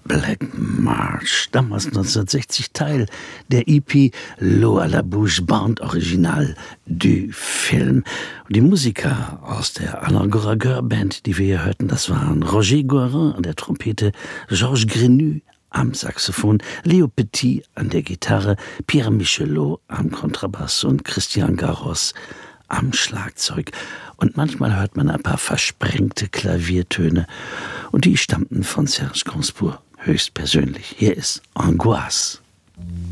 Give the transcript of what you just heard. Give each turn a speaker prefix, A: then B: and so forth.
A: Black March, damals 1960 Teil der EP L'eau à la bouche, Band Original du Film. Und die Musiker aus der Alain Goraguer Band, die wir hier hörten, das waren Roger Guarin an der Trompete, Georges Grenu am Saxophon, Leo Petit an der Gitarre, Pierre Michelot am Kontrabass und Christian Garros am Schlagzeug. Und manchmal hört man ein paar versprengte Klaviertöne. Und die stammten von Serge Gainsbourg höchstpersönlich. Hier ist Angoisse.